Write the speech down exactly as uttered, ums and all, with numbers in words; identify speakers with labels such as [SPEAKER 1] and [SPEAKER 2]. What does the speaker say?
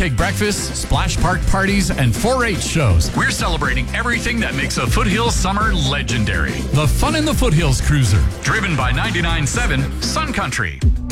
[SPEAKER 1] pancake breakfasts, splash park parties, and four H shows. We're celebrating everything that makes a Foothills summer legendary. The Fun in the Foothills Cruiser, driven by ninety-nine point seven Sun Country.